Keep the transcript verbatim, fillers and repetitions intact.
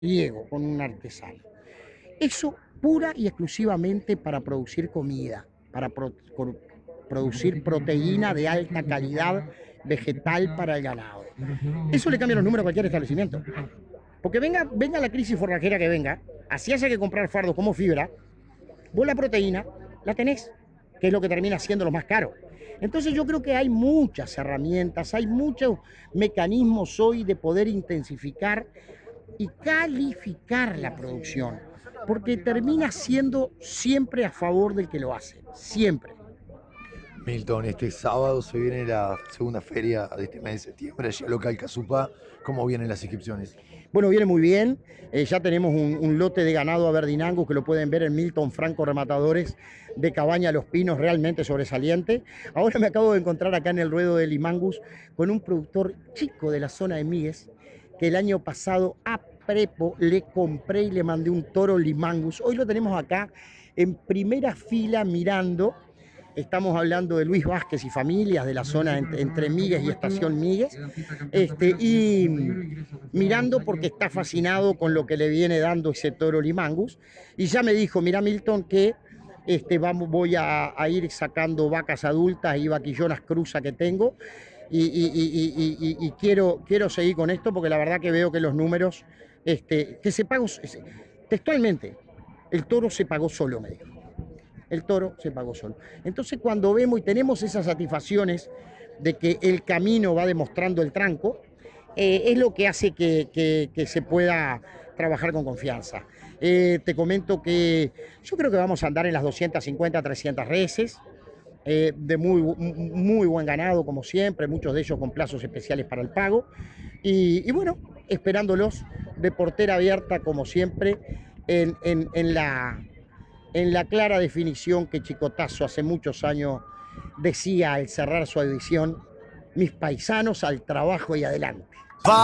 riego con un artesano. Eso pura y exclusivamente para producir comida, para pro, pro, producir proteína de alta calidad vegetal para el ganado. Eso le cambia los números a cualquier establecimiento. Porque venga, venga la crisis forrajera que venga, así haya que comprar fardos como fibra, vos la proteína la tenés, que es lo que termina siendo lo más caro. Entonces yo creo que hay muchas herramientas, hay muchos mecanismos hoy de poder intensificar y calificar la producción, porque termina siendo siempre a favor del que lo hace, siempre. Milton, este sábado se viene la segunda feria de este mes de septiembre, allí al local Casupá. ¿Cómo vienen las inscripciones? Bueno, viene muy bien. Eh, ya tenemos un, un lote de ganado a Verdinangus que lo pueden ver en Milton Franco Rematadores de Cabaña Los Pinos, realmente sobresaliente. Ahora me acabo de encontrar acá en el ruedo de Limangus con un productor chico de la zona de Míguez, que el año pasado a Prepo le compré y le mandé un toro Limangus. Hoy lo tenemos acá en primera fila mirando. Estamos hablando de Luis Vázquez y familias de la zona entre, entre Míguez y Estación Míguez. Este, y mirando porque está fascinado con lo que le viene dando ese toro Limangus. Y ya me dijo, mira Milton, que este, vamos, voy a, a ir sacando vacas adultas y vaquillonas cruza que tengo. Y, y, y, y, y quiero, quiero seguir con esto porque la verdad que veo que los números, este, que se pagó, textualmente, el toro se pagó solo, me dijo. El toro se pagó solo. Entonces cuando vemos y tenemos esas satisfacciones de que el camino va demostrando el tranco, eh, es lo que hace que, que, que se pueda trabajar con confianza. Eh, te comento que yo creo que vamos a andar en las doscientas cincuenta, trescientas reses, eh, de muy, muy buen ganado como siempre, muchos de ellos con plazos especiales para el pago. Y, y bueno, esperándolos de portera abierta como siempre en, en, en la... en la clara definición que Chicotazo hace muchos años decía al cerrar su edición: mis paisanos al trabajo y adelante.